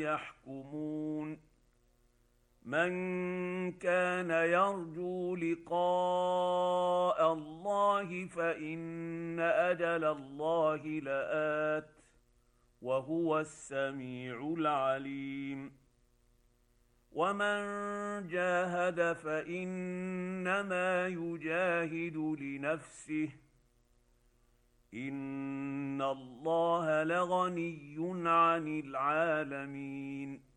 يحكمون من كان يرجو لقاء الله فإن أجل الله لآت وهو السميع العليم ومن جاهد فإنما يجاهد لنفسه إن الله لغني عن العالمين